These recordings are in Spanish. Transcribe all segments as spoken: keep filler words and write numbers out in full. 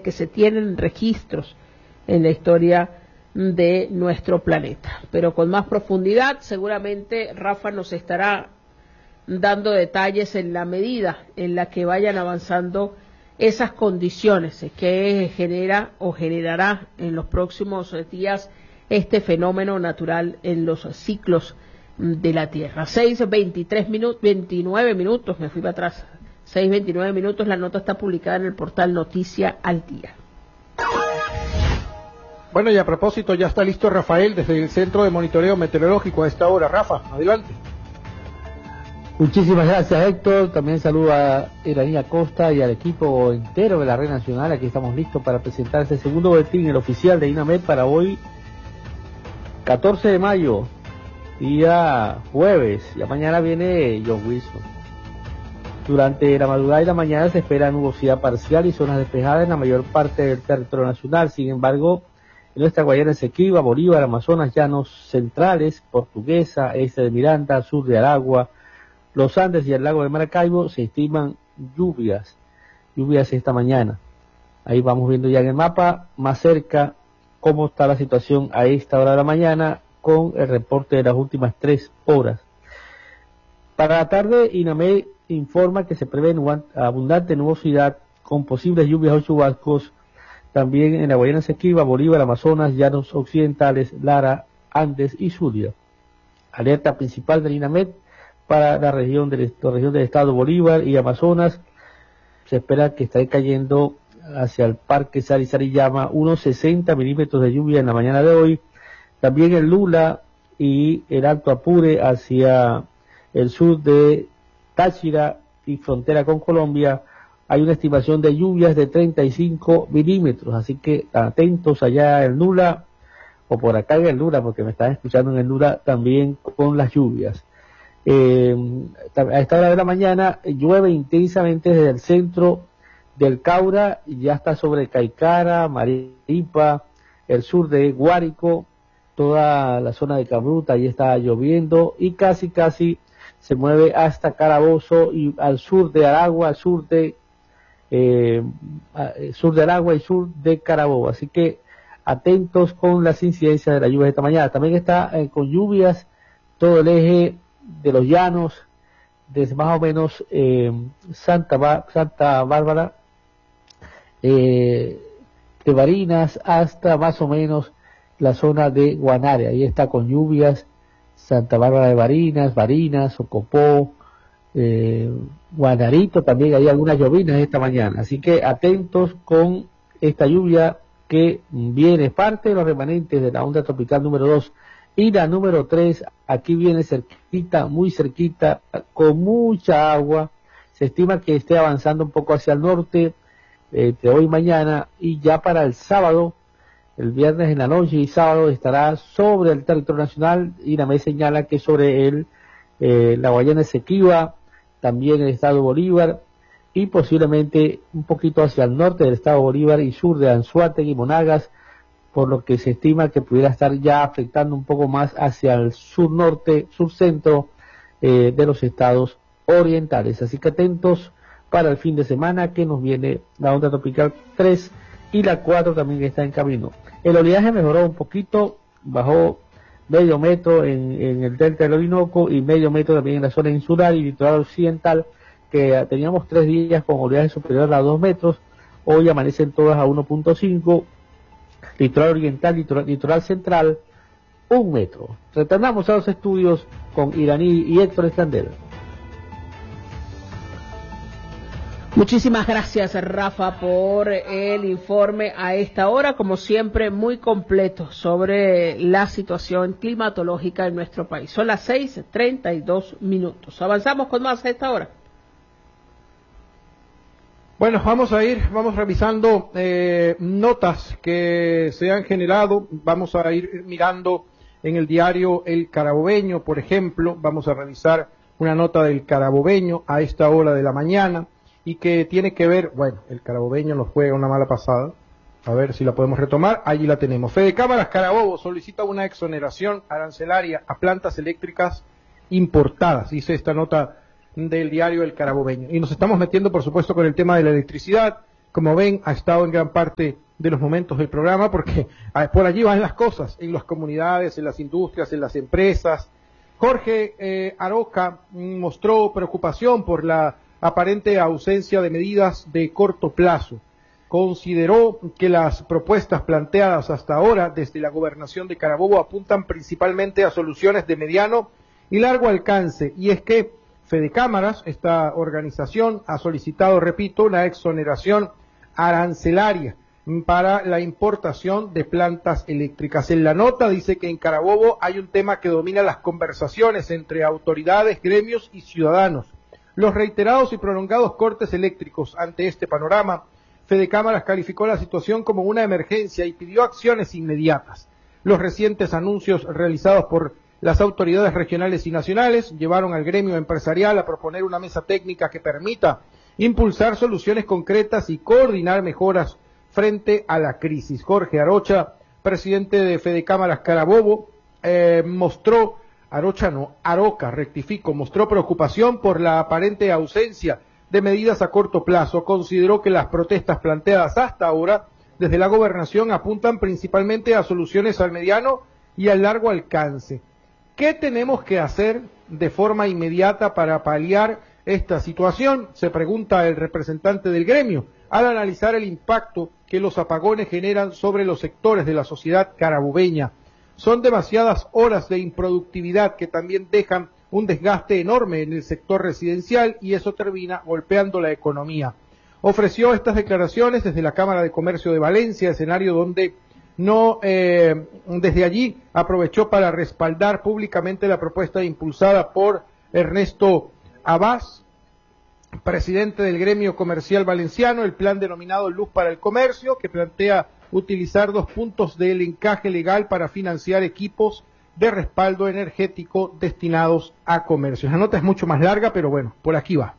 que se tienen registros en la historia de nuestro planeta. Pero con más profundidad, seguramente Rafa nos estará dando detalles en la medida en la que vayan avanzando esas condiciones que genera o generará en los próximos días este fenómeno natural en los ciclos de la Tierra. seis veintitrés minutos, veintinueve minutos, me fui para atrás, seis veintinueve minutos, la nota está publicada en el portal Noticia al Día. Bueno, y a propósito, ya está listo Rafael desde el Centro de Monitoreo Meteorológico a esta hora. Rafa, adelante. Muchísimas gracias, Héctor. También saludo a Iraní Acosta y al equipo entero de la Red Nacional. Aquí estamos listos para presentar este segundo boletín, el oficial de INAMED, para hoy, catorce de mayo, día jueves. Ya mañana viene John Wilson. Durante la madrugada y la mañana se espera nubosidad parcial y zonas despejadas en la mayor parte del territorio nacional. Sin embargo, en nuestra Guayana Esequiba, Bolívar, Amazonas, llanos centrales, Portuguesa, este de Miranda, sur de Aragua, los Andes y el lago de Maracaibo se estiman lluvias, lluvias esta mañana. Ahí vamos viendo ya en el mapa, más cerca, cómo está la situación a esta hora de la mañana con el reporte de las últimas tres horas. Para la tarde, INAMED informa que se prevé abundante nubosidad con posibles lluvias o chubascos también en la Guayana Esequiba, Bolívar, Amazonas, llanos occidentales, Lara, Andes y Zulia. Alerta principal del INAMED para la región del, la región del estado Bolívar y Amazonas. Se espera que esté cayendo hacia el Parque Sari-Sariyama unos sesenta milímetros de lluvia en la mañana de hoy. También el Lula y el Alto Apure hacia el sur de Táchira y frontera con Colombia. Hay una estimación de lluvias de treinta y cinco milímetros, así que atentos allá en Lula, o por acá en el Lula, porque me están escuchando en el Lula también con las lluvias. Eh, a esta hora de la mañana llueve intensamente desde el centro del Caura, ya está sobre Caicara, Maripa, el sur de Guárico, toda la zona de Cabruta, ahí está lloviendo, y casi casi se mueve hasta Carabozo y al sur de Aragua, al sur de Eh, sur del Agua y sur de Carabobo, así que atentos con las incidencias de la lluvia de esta mañana. También está eh, con lluvias todo el eje de los llanos, desde más o menos eh, Santa, Ba- Santa Bárbara eh, de Barinas hasta más o menos la zona de Guanare. Ahí está con lluvias Santa Bárbara de Barinas, Barinas, Ocopó, Eh, Guanarito, también hay algunas llovinas esta mañana, así que atentos con esta lluvia que viene, parte de los remanentes de la onda tropical número dos y la número tres, aquí viene cerquita, muy cerquita, con mucha agua. Se estima que esté avanzando un poco hacia el norte eh, de hoy y mañana, y ya para el sábado, el viernes en la noche y sábado estará sobre el territorio nacional, y la me señala que sobre el eh, la Guayana Esequiba, también el estado Bolívar, y posiblemente un poquito hacia el norte del estado Bolívar y sur de Anzoátegui y Monagas, por lo que se estima que pudiera estar ya afectando un poco más hacia el sur norte, sur centro eh, de los estados orientales. Así que atentos para el fin de semana que nos viene la onda tropical tres y la cuatro también está en camino. El oleaje mejoró un poquito, bajó medio metro en, en el delta del Orinoco y medio metro también en la zona insular y litoral occidental, que teníamos tres días con oleaje superior a dos metros, hoy amanecen todas a uno punto cinco, litoral oriental, litoral, litoral central, un metro. Retornamos a los estudios con Iraní y Héctor Escandel. Muchísimas gracias, Rafa, por el informe a esta hora, como siempre, muy completo sobre la situación climatológica en nuestro país. Son las seis treinta y dos minutos. Avanzamos con más a esta hora. Bueno, vamos a ir, vamos revisando eh, notas que se han generado, vamos a ir mirando en el diario El Carabobeño, por ejemplo, vamos a revisar una nota del Carabobeño a esta hora de la mañana, y que tiene que ver, bueno, el Carabobeño nos juega una mala pasada, a ver si la podemos retomar, allí la tenemos. Fede Cámaras Carabobo solicita una exoneración arancelaria a plantas eléctricas importadas, dice esta nota del diario El Carabobeño. Y nos estamos metiendo, por supuesto, con el tema de la electricidad, como ven, ha estado en gran parte de los momentos del programa, porque por allí van las cosas, en las comunidades, en las industrias, en las empresas. Jorge eh, Aroca mostró preocupación por la aparente ausencia de medidas de corto plazo. Consideró que las propuestas planteadas hasta ahora desde la gobernación de Carabobo apuntan principalmente a soluciones de mediano y largo alcance, y es que Fedecámaras, esta organización, ha solicitado, repito, una exoneración arancelaria para la importación de plantas eléctricas. En la nota dice que en Carabobo hay un tema que domina las conversaciones entre autoridades, gremios y ciudadanos: los reiterados y prolongados cortes eléctricos. Ante este panorama, Fedecámaras calificó la situación como una emergencia y pidió acciones inmediatas. Los recientes anuncios realizados por las autoridades regionales y nacionales llevaron al gremio empresarial a proponer una mesa técnica que permita impulsar soluciones concretas y coordinar mejoras frente a la crisis. Jorge Arocha, presidente de Fedecámaras Carabobo, eh, mostró, Arocha no, Aroca, rectifico, mostró preocupación por la aparente ausencia de medidas a corto plazo. Consideró que las protestas planteadas hasta ahora desde la gobernación apuntan principalmente a soluciones al mediano y al largo alcance. ¿Qué tenemos que hacer de forma inmediata para paliar esta situación?, se pregunta el representante del gremio, al analizar el impacto que los apagones generan sobre los sectores de la sociedad carabobeña. Son demasiadas horas de improductividad que también dejan un desgaste enorme en el sector residencial y eso termina golpeando la economía. Ofreció estas declaraciones desde la Cámara de Comercio de Valencia, escenario donde no eh, desde allí aprovechó para respaldar públicamente la propuesta impulsada por Ernesto Abás, presidente del gremio comercial valenciano, el plan denominado Luz para el Comercio, que plantea utilizar dos puntos del encaje legal para financiar equipos de respaldo energético destinados a comercios. La nota es mucho más larga, pero bueno, por aquí va.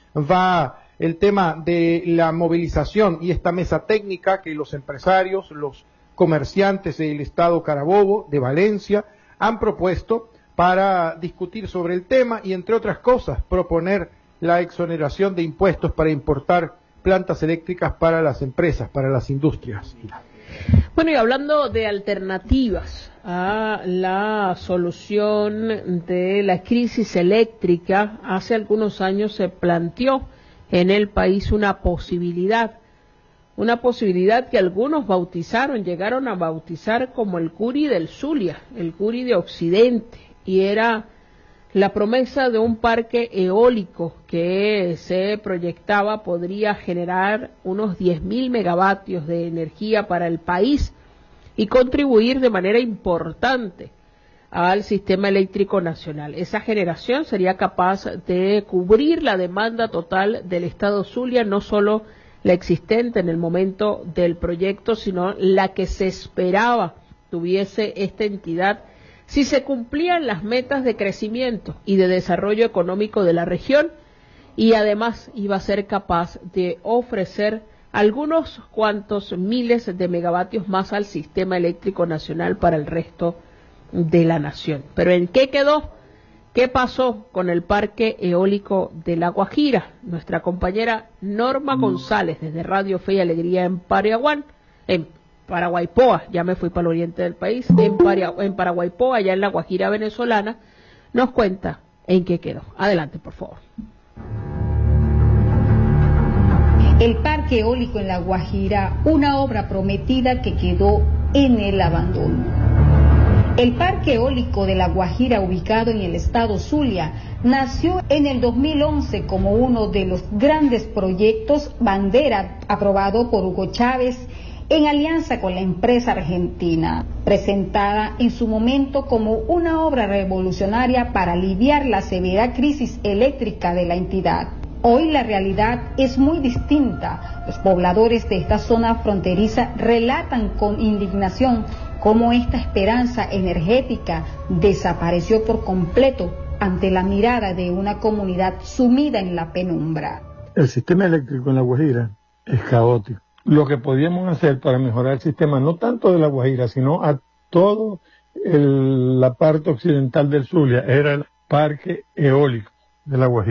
Va el tema de la movilización y esta mesa técnica que los empresarios, los comerciantes del estado Carabobo, de Valencia, han propuesto para discutir sobre el tema y, entre otras cosas, proponer la exoneración de impuestos para importar plantas eléctricas para las empresas, para las industrias. Bueno, y hablando de alternativas a la solución de la crisis eléctrica, hace algunos años se planteó en el país una posibilidad, una posibilidad que algunos bautizaron, llegaron a bautizar como el Curi del Zulia, el Curi de Occidente, y era la promesa de un parque eólico que se proyectaba podría generar unos diez mil megavatios de energía para el país y contribuir de manera importante al sistema eléctrico nacional. Esa generación sería capaz de cubrir la demanda total del estado Zulia, no solo la existente en el momento del proyecto, sino la que se esperaba tuviese esta entidad si se cumplían las metas de crecimiento y de desarrollo económico de la región, y además iba a ser capaz de ofrecer algunos cuantos miles de megavatios más al sistema eléctrico nacional para el resto de la nación. Pero ¿en qué quedó? ¿Qué pasó con el parque eólico de La Guajira? Nuestra compañera Norma González, desde Radio Fe y Alegría en Pariaguán, en Paraguaypoa, ya me fui para el oriente del país, en, Paria, en Paraguaypoa, allá en La Guajira venezolana, nos cuenta en qué quedó. Adelante, por favor. El parque eólico en La Guajira, una obra prometida que quedó en el abandono. El parque eólico de La Guajira, ubicado en el estado Zulia, nació en el dos mil once como uno de los grandes proyectos bandera aprobado por Hugo Chávez en alianza con la empresa argentina, presentada en su momento como una obra revolucionaria para aliviar la severa crisis eléctrica de la entidad. Hoy la realidad es muy distinta. Los pobladores de esta zona fronteriza relatan con indignación cómo esta esperanza energética desapareció por completo ante la mirada de una comunidad sumida en la penumbra. El sistema eléctrico en La Guajira es caótico. Lo que podíamos hacer para mejorar el sistema, no tanto de La Guajira, sino a toda la parte occidental del Zulia, era el parque eólico de La Guajira.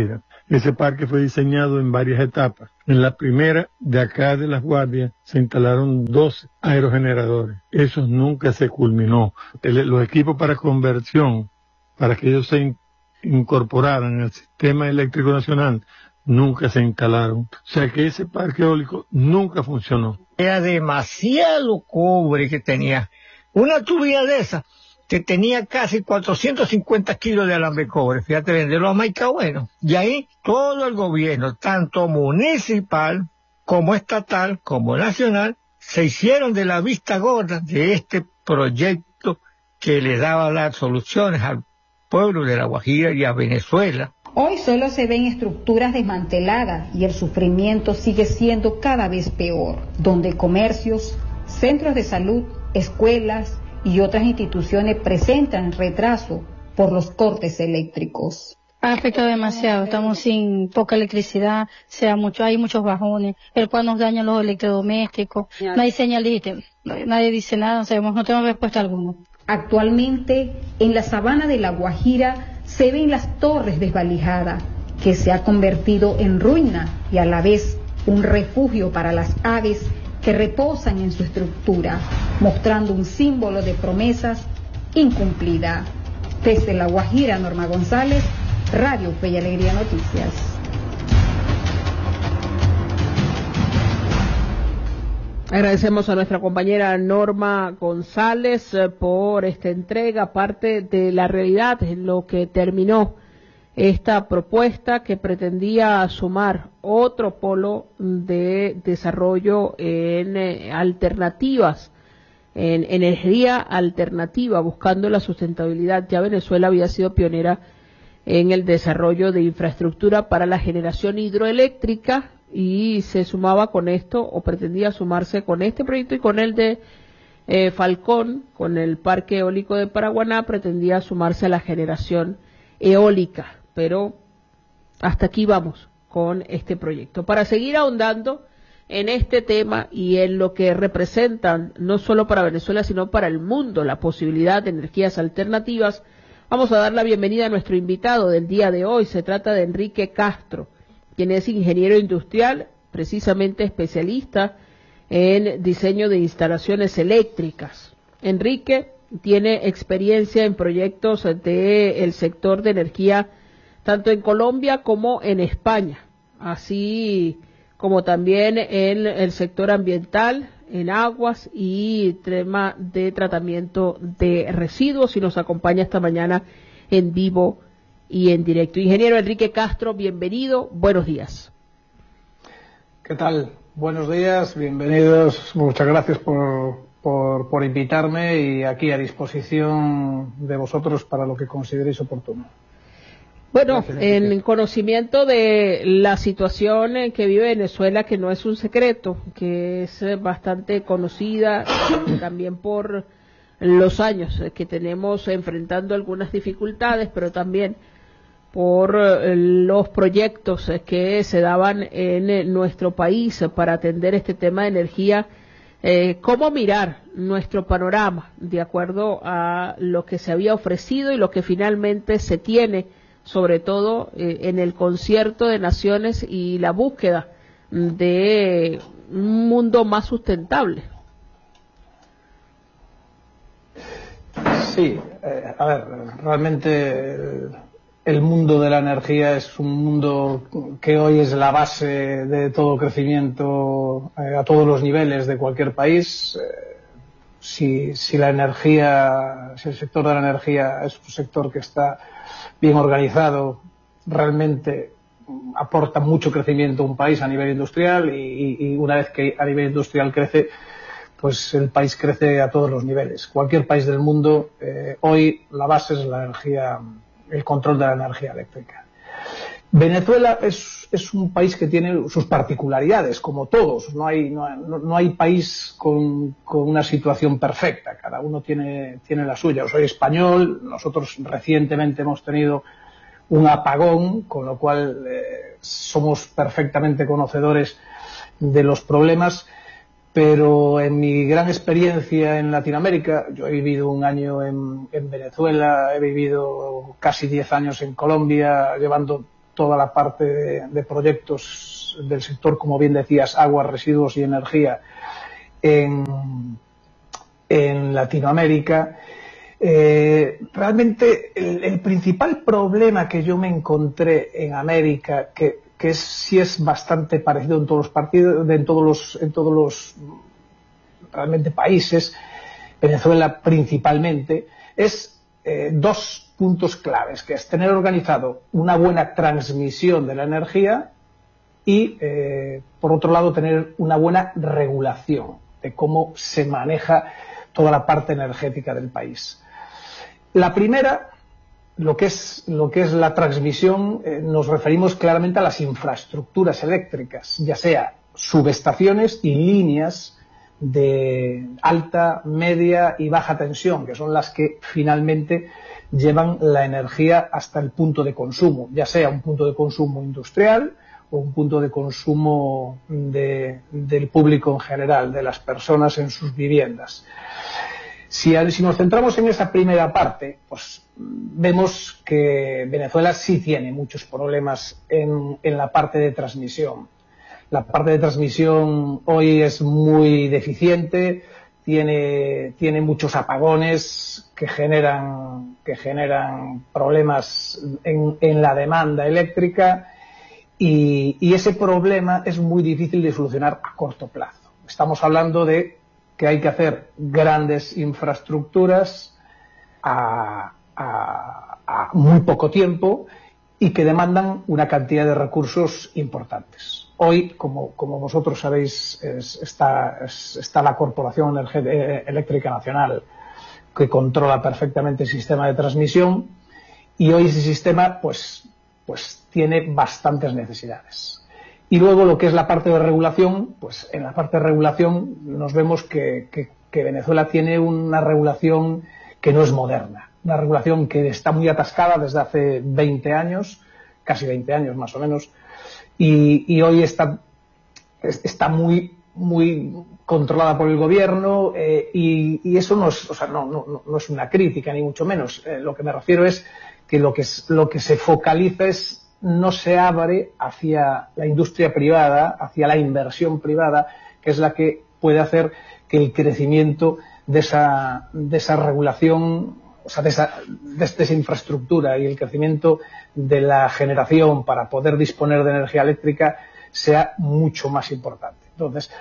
Ese parque fue diseñado en varias etapas. En la primera, de acá de Las Guardias, se instalaron dos aerogeneradores. Eso nunca se culminó. El, los equipos para conversión, para que ellos se in, incorporaran al sistema eléctrico nacional, nunca se instalaron. O sea que ese parque eólico nunca funcionó. Era demasiado cobre que tenía. Una tubería de esa que tenía casi cuatrocientos cincuenta kilos de alambre de cobre. Fíjate, venderlo a Maica, bueno. Y ahí todo el gobierno, tanto municipal como estatal, como nacional, se hicieron de la vista gorda de este proyecto que le daba las soluciones al pueblo de La Guajira y a Venezuela. Hoy solo se ven estructuras desmanteladas y el sufrimiento sigue siendo cada vez peor, donde comercios, centros de salud, escuelas y otras instituciones presentan retraso por los cortes eléctricos. Ha afectado demasiado, estamos sin poca electricidad, sea mucho, hay muchos bajones, el cual nos daña los electrodomésticos, no hay señal, nadie dice nada, no sabemos, no tenemos respuesta alguna. Actualmente, en la sabana de La Guajira se ven las torres desvalijadas, que se ha convertido en ruina y a la vez un refugio para las aves que reposan en su estructura, mostrando un símbolo de promesas incumplidas. Desde La Guajira, Norma González, Radio Fe y Alegría Noticias. Agradecemos a nuestra compañera Norma González por esta entrega, parte de la realidad en lo que terminó esta propuesta que pretendía sumar otro polo de desarrollo en eh, alternativas, en energía alternativa, buscando la sustentabilidad. Ya Venezuela había sido pionera en el desarrollo de infraestructura para la generación hidroeléctrica y se sumaba con esto, o pretendía sumarse con este proyecto y con el de eh, Falcón, con el parque eólico de Paraguaná, pretendía sumarse a la generación eólica. Pero hasta aquí vamos con este proyecto. Para seguir ahondando en este tema y en lo que representan no solo para Venezuela, sino para el mundo, la posibilidad de energías alternativas, vamos a dar la bienvenida a nuestro invitado del día de hoy. Se trata de Enrique Castro, quien es ingeniero industrial, precisamente especialista en diseño de instalaciones eléctricas. Enrique tiene experiencia en proyectos del sector de energía tanto en Colombia como en España, así como también en el sector ambiental, en aguas y tema de tratamiento de residuos, y nos acompaña esta mañana en vivo y en directo. Ingeniero Enrique Castro, bienvenido, buenos días. ¿Qué tal? Buenos días, bienvenidos, muchas gracias por, por, por invitarme y aquí a disposición de vosotros para lo que consideréis oportuno. Bueno, en conocimiento de la situación en que vive Venezuela, que no es un secreto, que es bastante conocida también por los años que tenemos enfrentando algunas dificultades, pero también por los proyectos que se daban en nuestro país para atender este tema de energía, eh, cómo mirar nuestro panorama de acuerdo a lo que se había ofrecido y lo que finalmente se tiene, sobre todo eh, en el concierto de naciones y la búsqueda de un mundo más sustentable. Sí, eh, a ver, realmente el, el mundo de la energía es un mundo que hoy es la base de todo crecimiento eh, a todos los niveles de cualquier país. Eh, si, si la energía, si el sector de la energía es un sector que está bien organizado, realmente aporta mucho crecimiento a un país a nivel industrial y, y una vez que a nivel industrial crece, pues el país crece a todos los niveles. Cualquier país del mundo, eh, hoy la base es la energía, el control de la energía eléctrica. Venezuela es, es un país que tiene sus particularidades, como todos. No hay, no, no hay país con, con una situación perfecta. Cada uno tiene, tiene la suya. Yo soy español. Nosotros recientemente hemos tenido un apagón, con lo cual eh, somos perfectamente conocedores de los problemas. Pero en mi gran experiencia en Latinoamérica, yo he vivido un año en, en Venezuela, he vivido casi diez años en Colombia, llevando toda la parte de, de proyectos del sector, como bien decías, aguas, residuos y energía en, en Latinoamérica. Eh, realmente el, el principal problema que yo me encontré en América, que, que es, sí es bastante parecido en todos los partidos, en todos los, en todos los realmente países, Venezuela principalmente, es eh, dos puntos claves, que es tener organizado una buena transmisión de la energía y, eh, por otro lado, tener una buena regulación de cómo se maneja toda la parte energética del país. La primera, lo que es, lo que es la transmisión, eh, nos referimos claramente a las infraestructuras eléctricas, ya sea subestaciones y líneas de alta, media y baja tensión, que son las que finalmente llevan la energía hasta el punto de consumo, ya sea un punto de consumo industrial o un punto de consumo de, del público en general, de las personas en sus viviendas. Si, si nos centramos en esa primera parte, pues vemos que Venezuela sí tiene muchos problemas en, en la parte de transmisión. La parte de transmisión hoy es muy deficiente, tiene, tiene muchos apagones que generan, que generan problemas en, en la demanda eléctrica y, y ese problema es muy difícil de solucionar a corto plazo. Estamos hablando de que hay que hacer grandes infraestructuras a, a, a muy poco tiempo y que demandan una cantidad de recursos importantes. Hoy, como, como vosotros sabéis, es, está, es, está la Corporación Eléctrica Nacional, que controla perfectamente el sistema de transmisión, y hoy ese sistema pues, pues tiene bastantes necesidades. Y luego lo que es la parte de regulación, pues en la parte de regulación nos vemos que, que, que Venezuela tiene una regulación que no es moderna, una regulación que está muy atascada desde hace veinte años, casi veinte años más o menos, y, y hoy está, está muy, muy controlada por el gobierno eh, y, y eso no es, o sea, no, no, no es una crítica ni mucho menos. Eh, lo que me refiero es que lo que, es, lo que se focaliza es no se abre hacia la industria privada, hacia la inversión privada, que es la que puede hacer que el crecimiento de esa, de esa regulación, o sea, de esa, de esa infraestructura y el crecimiento de la generación para poder disponer de energía eléctrica sea mucho más importante. Entonces,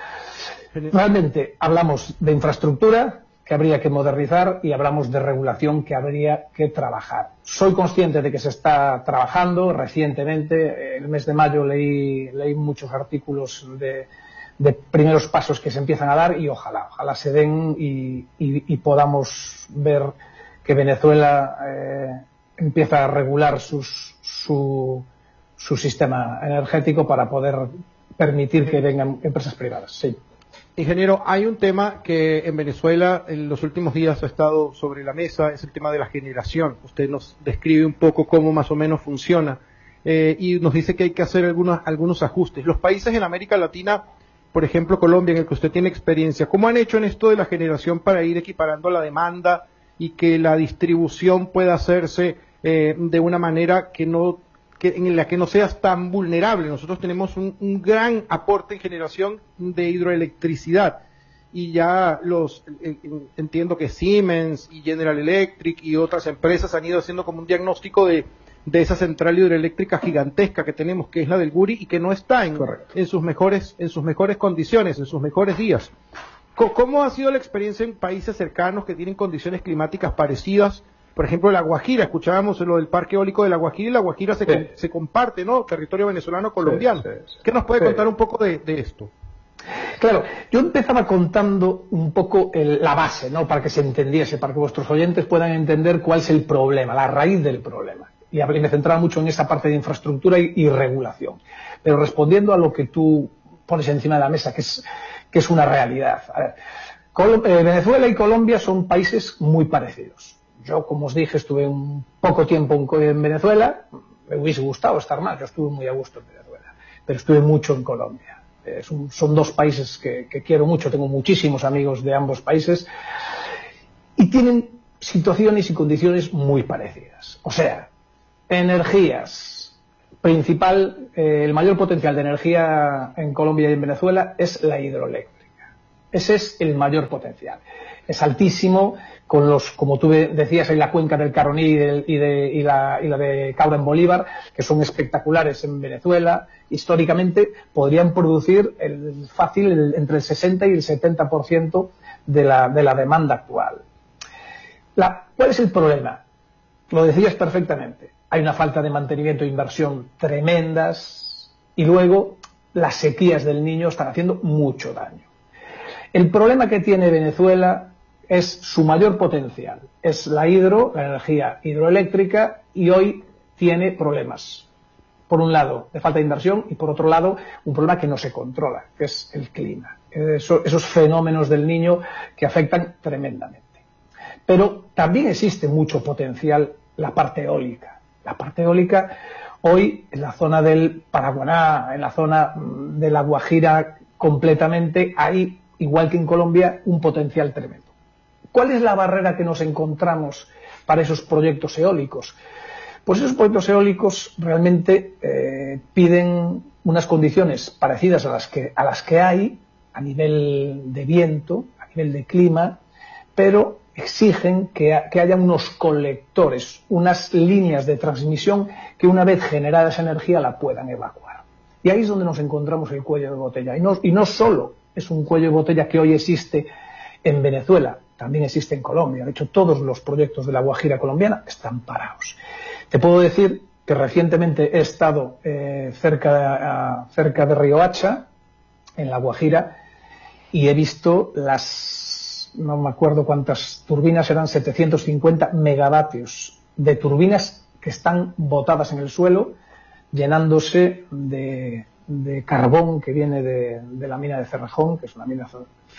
realmente hablamos de infraestructura que habría que modernizar y hablamos de regulación que habría que trabajar. Soy consciente de que se está trabajando recientemente. El mes de mayo leí, leí muchos artículos de, de primeros pasos que se empiezan a dar y ojalá, ojalá se den y, y, y podamos ver que Venezuela eh, empieza a regular sus, su, su sistema energético para poder permitir que vengan empresas privadas. Sí. Ingeniero, hay un tema que en Venezuela en los últimos días ha estado sobre la mesa, es el tema de la generación. Usted nos describe un poco cómo más o menos funciona eh, y nos dice que hay que hacer algunos, algunos ajustes. Los países en América Latina, por ejemplo Colombia, en el que usted tiene experiencia, ¿cómo han hecho en esto de la generación para ir equiparando la demanda y que la distribución pueda hacerse eh, de una manera que no que en la que no seas tan vulnerable? Nosotros tenemos un, un gran aporte en generación de hidroelectricidad y ya los eh, entiendo que Siemens y General Electric y otras empresas han ido haciendo como un diagnóstico de, de esa central hidroeléctrica gigantesca que tenemos, que es la del Guri, y que no está en, en sus mejores en sus mejores condiciones, en sus mejores días. ¿Cómo ha sido la experiencia en países cercanos que tienen condiciones climáticas parecidas? Por ejemplo, La Guajira, escuchábamos lo del parque eólico de La Guajira, y La Guajira se, sí. com, se comparte, ¿no? Territorio venezolano-colombiano. Sí, sí, sí. ¿Qué nos puede sí. contar un poco de, de esto? Claro, yo empezaba contando un poco el, la base, ¿no? Para que se entendiese, para que vuestros oyentes puedan entender cuál es el problema, la raíz del problema. Y me centraba mucho en esa parte de infraestructura y, y regulación. Pero respondiendo a lo que tú pones encima de la mesa, que es, que es una realidad. A ver, Col- eh, Venezuela y Colombia son países muy parecidos. Yo, como os dije, estuve un poco tiempo en Venezuela. Me hubiese gustado estar más. Yo estuve muy a gusto en Venezuela, pero estuve mucho en Colombia. Eh, son, son dos países que, que quiero mucho. Tengo muchísimos amigos de ambos países y tienen situaciones y condiciones muy parecidas. O sea, energías principal, eh, el mayor potencial de energía en Colombia y en Venezuela es la hidroeléctrica. Ese es el mayor potencial. Es altísimo, con los, como tú decías, hay la cuenca del Caroní y, del, y, de, y, la, y la de Caura en Bolívar, que son espectaculares en Venezuela. Históricamente podrían producir el, fácil el, entre el sesenta y el setenta por ciento de la, de la demanda actual. La, ¿Cuál es el problema? Lo decías perfectamente. Hay una falta de mantenimiento e inversión tremendas y luego las sequías del Niño están haciendo mucho daño. El problema que tiene Venezuela es su mayor potencial, es la hidro, la energía hidroeléctrica, y hoy tiene problemas. Por un lado, de falta de inversión, y por otro lado, un problema que no se controla, que es el clima. Eso, esos fenómenos del Niño que afectan tremendamente. Pero también existe mucho potencial la parte eólica. La parte eólica, hoy, en la zona del Paraguaná, en la zona de la Guajira, completamente, hay, igual que en Colombia, un potencial tremendo. ¿Cuál es la barrera que nos encontramos para esos proyectos eólicos? Pues esos proyectos eólicos realmente eh, piden unas condiciones parecidas a las que, a las que hay a nivel de viento, a nivel de clima, pero exigen que, que haya unos colectores, unas líneas de transmisión que una vez generada esa energía la puedan evacuar. Y ahí es donde nos encontramos el cuello de botella. Y no, y no solo es un cuello de botella que hoy existe en Venezuela, también existe en Colombia. De hecho, todos los proyectos de la Guajira colombiana están parados. Te puedo decir que recientemente he estado eh, cerca, uh, cerca de Riohacha, en la Guajira, y he visto las, no me acuerdo cuántas turbinas, eran setecientos cincuenta megavatios de turbinas que están botadas en el suelo, llenándose de, de carbón que viene de, de la mina de Cerrejón, que es una mina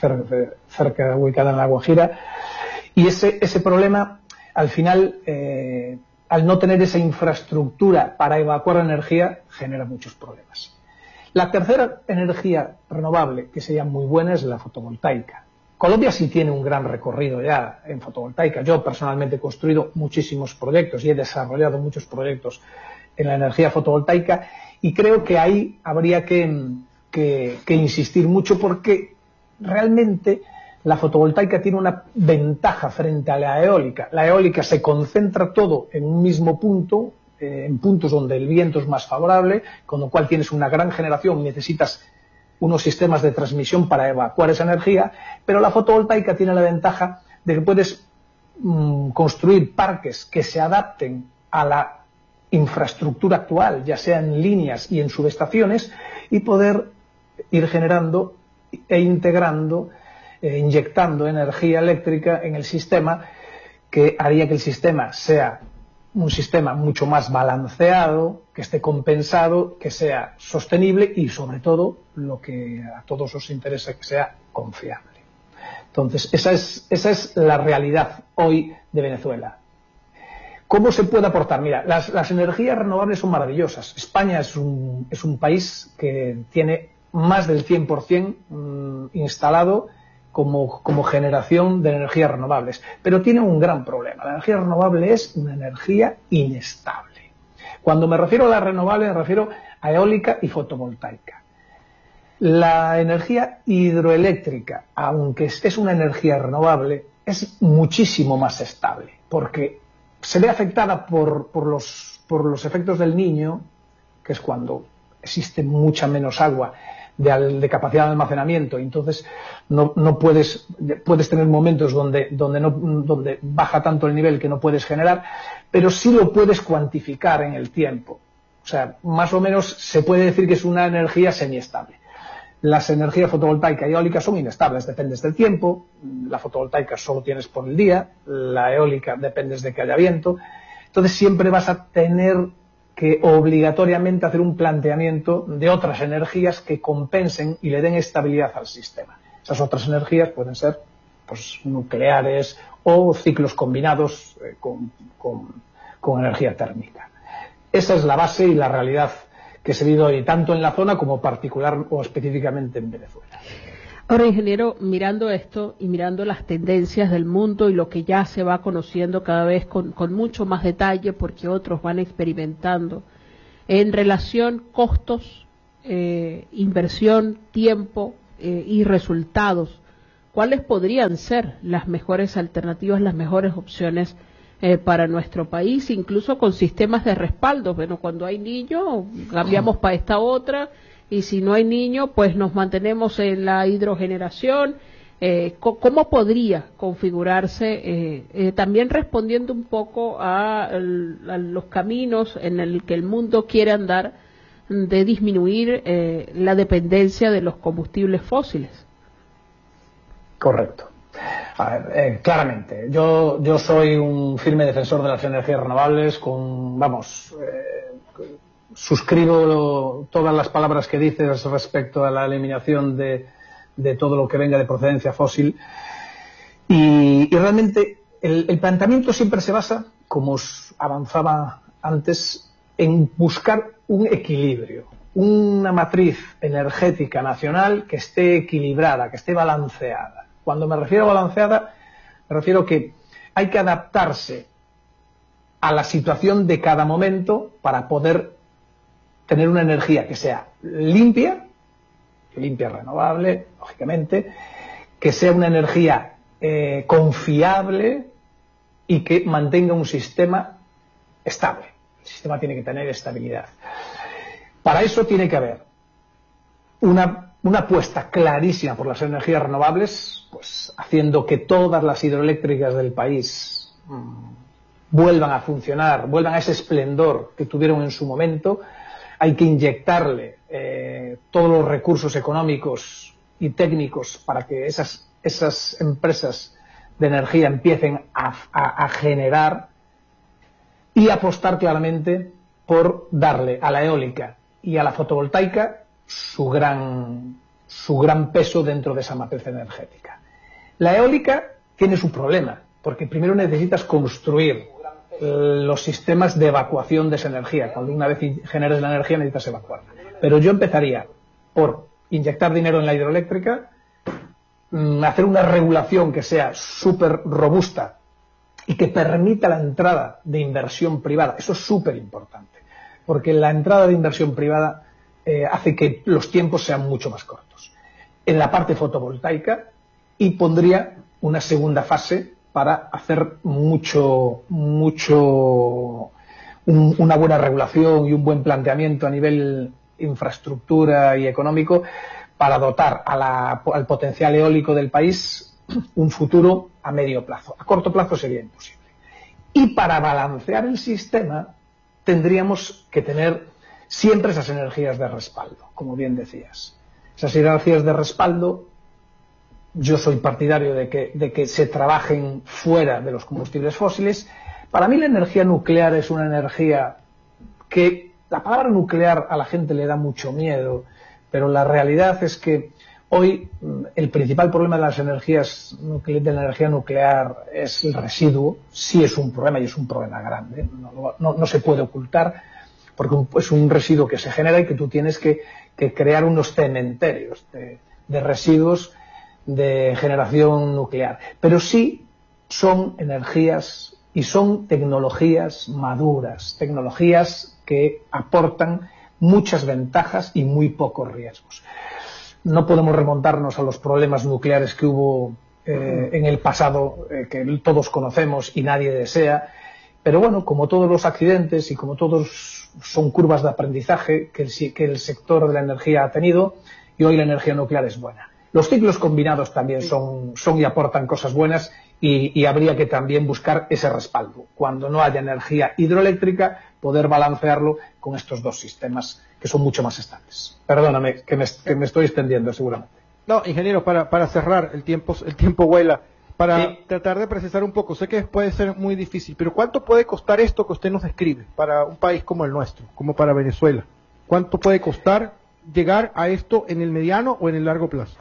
cerca, ubicada en la Guajira, y ese, ese problema, al final, eh, al no tener esa infraestructura para evacuar energía, genera muchos problemas. La tercera energía renovable, que sería muy buena, es la fotovoltaica. Colombia sí tiene un gran recorrido ya en fotovoltaica. Yo personalmente he construido muchísimos proyectos y he desarrollado muchos proyectos en la energía fotovoltaica, y creo que ahí habría que, que, que insistir mucho, porque realmente la fotovoltaica tiene una ventaja frente a la eólica. La eólica se concentra todo en un mismo punto, eh, en puntos donde el viento es más favorable, con lo cual tienes una gran generación y necesitas unos sistemas de transmisión para evacuar esa energía, pero la fotovoltaica tiene la ventaja de que puedes mmm, construir parques que se adapten a la infraestructura actual, ya sea en líneas y en subestaciones, y poder ir generando e integrando, eh, inyectando energía eléctrica en el sistema, que haría que el sistema sea un sistema mucho más balanceado, que esté compensado, que sea sostenible y, sobre todo, lo que a todos os interesa, que sea confiable. Entonces, esa es, esa es la realidad hoy de Venezuela. ¿Cómo se puede aportar? Mira, las, las energías renovables son maravillosas. España es un, es un país que tiene más del cien por ciento mmm, instalado como, como generación de energías renovables, pero tiene un gran problema. La energía renovable es una energía inestable. Cuando me refiero a la renovable, me refiero a eólica y fotovoltaica. La energía hidroeléctrica, aunque es una energía renovable, es muchísimo más estable, porque se ve afectada por, por, los, por los efectos del Niño, que es cuando existe mucha menos agua de, de capacidad de almacenamiento, y entonces no, no puedes, puedes tener momentos donde, donde, no, donde baja tanto el nivel que no puedes generar, pero sí lo puedes cuantificar en el tiempo. O sea, más o menos se puede decir que es una energía semiestable. Las energías fotovoltaica y eólica son inestables, dependes del tiempo. La fotovoltaica solo tienes por el día, la eólica dependes de que haya viento. Entonces siempre vas a tener que obligatoriamente hacer un planteamiento de otras energías que compensen y le den estabilidad al sistema. Esas otras energías pueden ser, pues, nucleares o ciclos combinados eh, con, con, con energía térmica. Esa es la base y la realidad que se vive hoy, tanto en la zona como particular o específicamente en Venezuela. Ahora, ingeniero, mirando esto y mirando las tendencias del mundo y lo que ya se va conociendo cada vez con, con mucho más detalle, porque otros van experimentando en relación costos, eh, inversión, tiempo eh, y resultados. ¿Cuáles podrían ser las mejores alternativas, las mejores opciones eh, para nuestro país, incluso con sistemas de respaldo? Bueno, cuando hay niño, cambiamos para esta otra, y si no hay niño, pues nos mantenemos en la hidrogeneración. Eh, ¿Cómo podría configurarse, eh, eh, también respondiendo un poco a, a los caminos en el que el mundo quiere andar, de disminuir eh, la dependencia de los combustibles fósiles? Correcto. A ver, eh, claramente, yo, yo soy un firme defensor de las energías renovables, con, vamos, eh, suscribo lo, todas las palabras que dices respecto a la eliminación de de todo lo que venga de procedencia fósil, y, y realmente el, el planteamiento siempre se basa, como os avanzaba antes, en buscar un equilibrio, una matriz energética nacional que esté equilibrada, que esté balanceada. Cuando me refiero a balanceada, me refiero que hay que adaptarse a la situación de cada momento para poder tener una energía que sea limpia, limpia, renovable, lógicamente, que sea una energía eh, confiable y que mantenga un sistema estable. El sistema tiene que tener estabilidad. Para eso tiene que haber una, una apuesta clarísima por las energías renovables, pues haciendo que todas las hidroeléctricas del país mmm, vuelvan a funcionar, vuelvan a ese esplendor que tuvieron en su momento. Hay que inyectarle eh, todos los recursos económicos y técnicos para que esas, esas empresas de energía empiecen a, a, a generar, y apostar claramente por darle a la eólica y a la fotovoltaica su gran, su gran peso dentro de esa matriz energética. La eólica tiene su problema, porque primero necesitas construir los sistemas de evacuación de esa energía. Cuando una vez generes la energía necesitas evacuarla. Pero yo empezaría por inyectar dinero en la hidroeléctrica, hacer una regulación que sea súper robusta y que permita la entrada de inversión privada. Eso es súper importante, porque la entrada de inversión privada eh, hace que los tiempos sean mucho más cortos. En la parte fotovoltaica, y pondría una segunda fase para hacer mucho, mucho, un, una buena regulación y un buen planteamiento a nivel infraestructura y económico, para dotar a la, al potencial eólico del país un futuro a medio plazo. A corto plazo sería imposible. Y para balancear el sistema tendríamos que tener siempre esas energías de respaldo, como bien decías. Esas energías de respaldo, yo soy partidario de que, de que se trabajen fuera de los combustibles fósiles. Para mí la energía nuclear es una energía que, la palabra nuclear a la gente le da mucho miedo, pero la realidad es que hoy el principal problema de las energías, de la energía nuclear, es el residuo. Sí es un problema, y es un problema grande, no, no, no se puede ocultar, porque es un residuo que se genera y que tú tienes que, que crear unos cementerios de, de residuos de generación nuclear. Pero sí son energías y son tecnologías maduras, tecnologías que aportan muchas ventajas y muy pocos riesgos. No podemos remontarnos a los problemas nucleares que hubo eh, en el pasado, eh, que todos conocemos y nadie desea, pero bueno, como todos los accidentes y como todos son curvas de aprendizaje que el, que el sector de la energía ha tenido, y hoy la energía nuclear es buena. Los ciclos combinados también son, son y aportan cosas buenas, y, y habría que también buscar ese respaldo. Cuando no haya energía hidroeléctrica, poder balancearlo con estos dos sistemas que son mucho más estables. Perdóname, que me, que me estoy extendiendo seguramente. No, ingeniero, para, para cerrar, el tiempo, el tiempo vuela. Para Sí. tratar de precisar un poco, sé que puede ser muy difícil, pero ¿cuánto puede costar esto que usted nos describe para un país como el nuestro, como para Venezuela? ¿Cuánto puede costar llegar a esto en el mediano o en el largo plazo?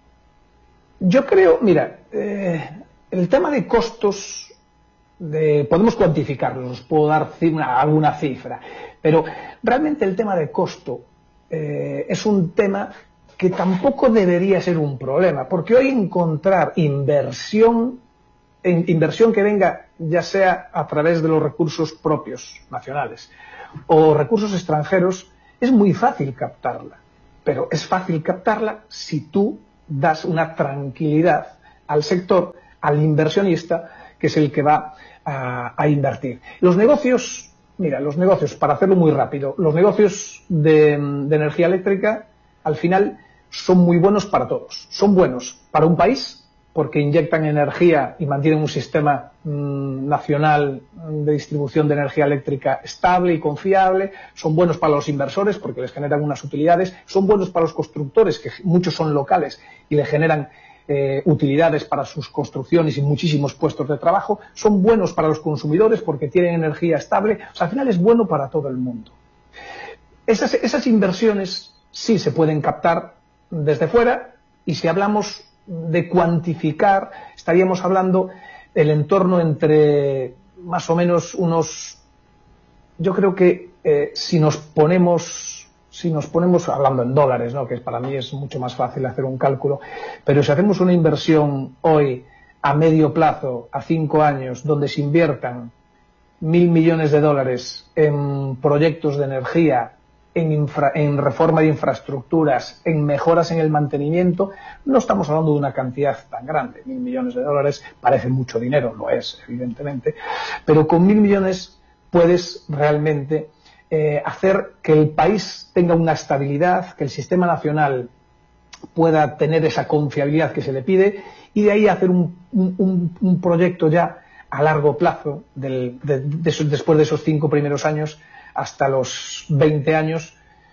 Yo creo, mira, eh, el tema de costos, de, podemos cuantificarlos, puedo dar una, alguna cifra, pero realmente el tema de costo eh, es un tema que tampoco debería ser un problema, porque hoy encontrar inversión en inversión que venga ya sea a través de los recursos propios nacionales o recursos extranjeros, es muy fácil captarla, pero es fácil captarla si tú das una tranquilidad al sector, al inversionista, que es el que va a, a invertir. Los negocios, mira, los negocios, para hacerlo muy rápido, los negocios de, de energía eléctrica, al final, son muy buenos para todos. Son buenos para un país, porque inyectan energía y mantienen un sistema mmm, nacional de distribución de energía eléctrica estable y confiable. Son buenos para los inversores, porque les generan unas utilidades. Son buenos para los constructores, que muchos son locales y le generan eh, utilidades para sus construcciones y muchísimos puestos de trabajo. Son buenos para los consumidores, porque tienen energía estable. O sea, al final es bueno para todo el mundo. Esas, esas inversiones sí se pueden captar desde fuera, y si hablamos de cuantificar, estaríamos hablando del entorno entre más o menos unos, yo creo que eh, si nos ponemos, si nos ponemos hablando en dólares, ¿no?, que para mí es mucho más fácil hacer un cálculo, pero si hacemos una inversión hoy a medio plazo, a cinco años, donde se inviertan mil millones de dólares en proyectos de energía, En, infra, en reforma de infraestructuras, en mejoras en el mantenimiento, no estamos hablando de una cantidad tan grande. Mil millones de dólares parece mucho dinero, lo es, evidentemente, pero con mil millones puedes realmente eh, hacer que el país tenga una estabilidad, que el sistema nacional pueda tener esa confiabilidad que se le pide, y de ahí hacer un, un, un proyecto ya a largo plazo, del, de, de, de, después de esos cinco primeros años, hasta los veinte años,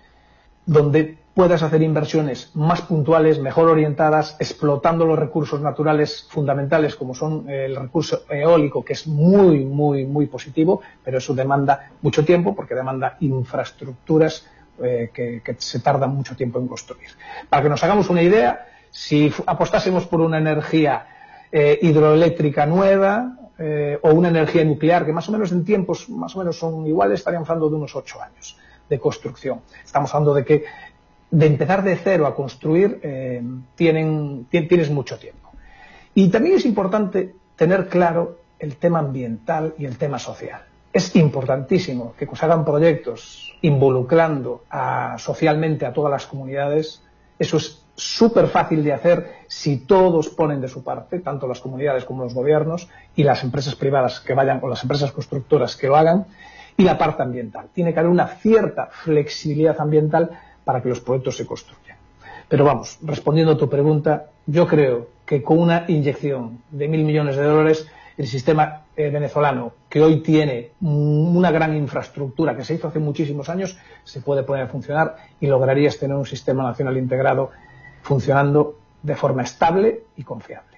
donde puedas hacer inversiones más puntuales, mejor orientadas, explotando los recursos naturales fundamentales, como son el recurso eólico, que es muy, muy, muy positivo, pero eso demanda mucho tiempo, porque demanda infraestructuras eh, que, que se tardan mucho tiempo en construir. Para que nos hagamos una idea, si apostásemos por una energía eh, hidroeléctrica nueva, Eh, o una energía nuclear, que más o menos en tiempos más o menos son iguales, estaríamos hablando de unos ocho años de construcción. Estamos hablando de que de empezar de cero a construir eh, tienen, tienes mucho tiempo. Y también es importante tener claro el tema ambiental y el tema social. Es importantísimo que se hagan proyectos involucrando a, socialmente a todas las comunidades. Eso es súper fácil de hacer si todos ponen de su parte, tanto las comunidades como los gobiernos y las empresas privadas que vayan, o las empresas constructoras que lo hagan, y la parte ambiental. Tiene que haber una cierta flexibilidad ambiental para que los proyectos se construyan. Pero vamos, respondiendo a tu pregunta, yo creo que con una inyección de mil millones de dólares, el sistema eh, venezolano, que hoy tiene una gran infraestructura que se hizo hace muchísimos años, se puede poner a funcionar y lograrías tener un sistema nacional integrado funcionando de forma estable y confiable.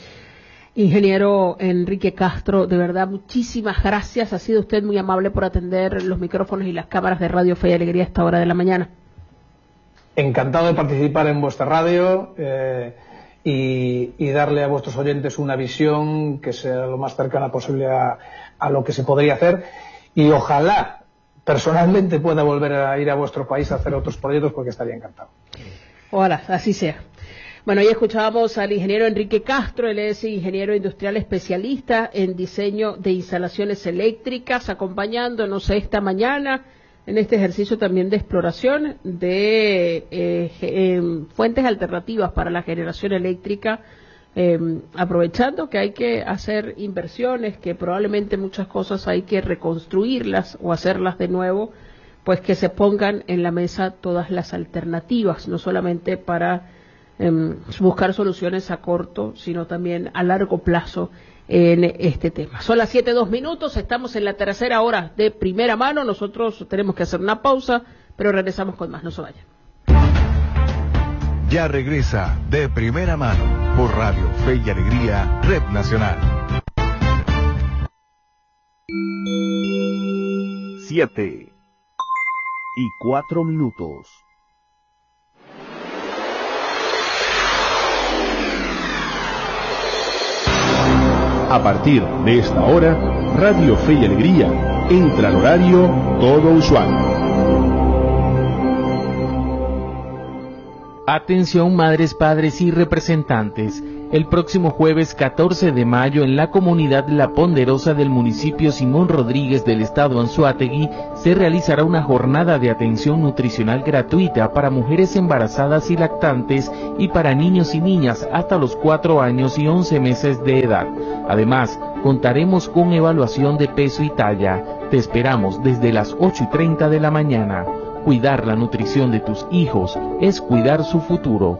Ingeniero Enrique Castro, de verdad, muchísimas gracias. Ha sido usted muy amable por atender los micrófonos y las cámaras de Radio Fe y Alegría a esta hora de la mañana. Encantado de participar en vuestra radio eh, y, y darle a vuestros oyentes una visión que sea lo más cercana posible a, a lo que se podría hacer, y ojalá personalmente pueda volver a ir a vuestro país a hacer otros proyectos, porque estaría encantado. Ojalá, así sea. Bueno, ahí escuchábamos al ingeniero Enrique Castro. Él es ingeniero industrial especialista en diseño de instalaciones eléctricas, acompañándonos esta mañana en este ejercicio también de exploración de eh, eh, fuentes alternativas para la generación eléctrica, eh, aprovechando que hay que hacer inversiones, que probablemente muchas cosas hay que reconstruirlas o hacerlas de nuevo, pues que se pongan en la mesa todas las alternativas, no solamente para eh, buscar soluciones a corto, sino también a largo plazo en este tema. Son las siete, dos minutos, estamos en la tercera hora de Primera Mano. Nosotros tenemos que hacer una pausa, pero regresamos con más, no se vayan. Ya regresa de Primera Mano por Radio Fe y Alegría, Red Nacional. Siete y cuatro minutos. A partir de esta hora, Radio Fe y Alegría entra al horario todo usuario. Atención, madres, padres y representantes. El próximo jueves catorce de mayo en la comunidad La Ponderosa del municipio Simón Rodríguez del estado Anzoátegui se realizará una jornada de atención nutricional gratuita para mujeres embarazadas y lactantes y para niños y niñas hasta los cuatro años y once meses de edad. Además, contaremos con evaluación de peso y talla. Te esperamos desde las ocho y treinta de la mañana. Cuidar la nutrición de tus hijos es cuidar su futuro.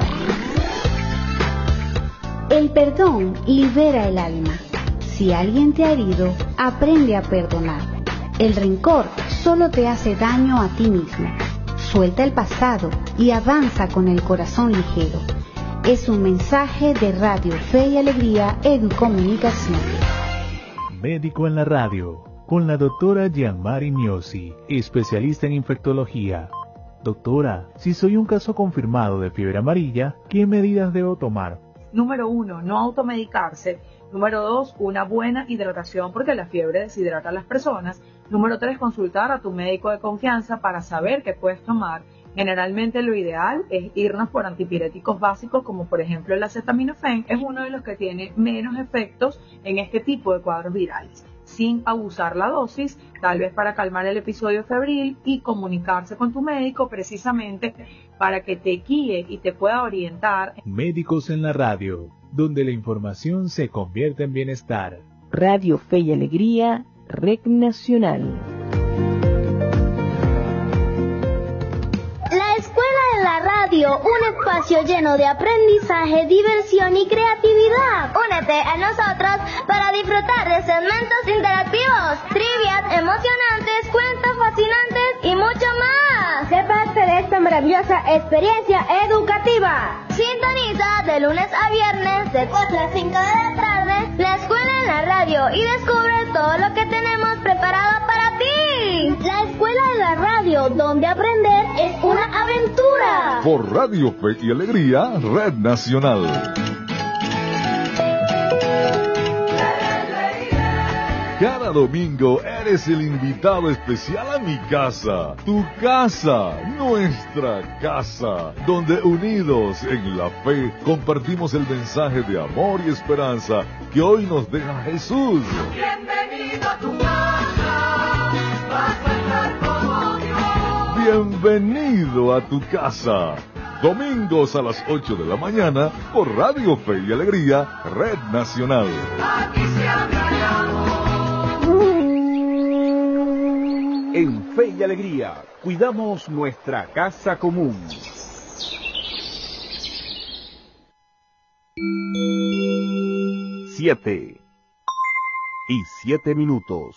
El perdón libera el alma. Si alguien te ha herido, aprende a perdonar. El rencor solo te hace daño a ti mismo. Suelta el pasado y avanza con el corazón ligero. Es un mensaje de Radio Fe y Alegría Educomunicación. Médico en la radio, con la doctora Gianmari Miosi, especialista en infectología. Doctora, si soy un caso confirmado de fiebre amarilla, ¿qué medidas debo tomar? Número uno, no automedicarse. Número dos, una buena hidratación porque la fiebre deshidrata a las personas. Número tres, consultar a tu médico de confianza para saber qué puedes tomar. Generalmente lo ideal es irnos por antipiréticos básicos como por ejemplo el acetaminofén, es uno de los que tiene menos efectos en este tipo de cuadros virales, sin abusar la dosis, tal vez para calmar el episodio febril y comunicarse con tu médico precisamente para que te guíe y te pueda orientar. Médicos en la radio, donde la información se convierte en bienestar. Radio Fe y Alegría, Red Nacional. La Escuela de la Radio, un espacio lleno de aprendizaje, diversión y creatividad. Únete a nosotros para disfrutar de segmentos interactivos, trivias emocionantes, cuentos fascinantes y mucho más. Sé parte de esta maravillosa experiencia educativa. Sintoniza de lunes a viernes de cuatro a cinco de la tarde la Escuela en la Radio y descubre todo lo que tenemos preparado para ti. La Escuela de la Radio, donde aprender es una aventura. Por Radio Fe y Alegría, Red Nacional. Cada domingo eres el invitado especial a mi casa, tu casa, nuestra casa, donde unidos en la fe compartimos el mensaje de amor y esperanza que hoy nos deja Jesús. Bienvenido a tu casa, vas a estar como Dios. Bienvenido a tu casa. Domingos a las ocho de la mañana por Radio Fe y Alegría, Red Nacional. Aquí se habla de amor. En Fe y Alegría, cuidamos nuestra casa común. Siete y siete minutos.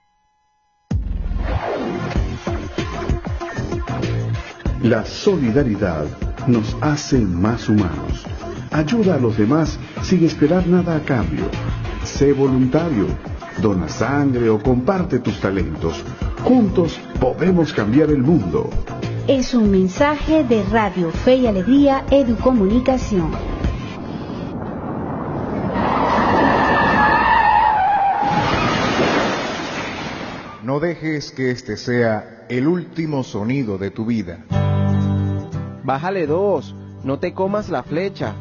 La solidaridad nos hace más humanos. Ayuda a los demás sin esperar nada a cambio. Sé voluntario, dona sangre o comparte tus talentos. Juntos podemos cambiar el mundo. Es un mensaje de Radio Fe y Alegría Educomunicación. No dejes que este sea el último sonido de tu vida. Bájale dos, no te comas la flecha.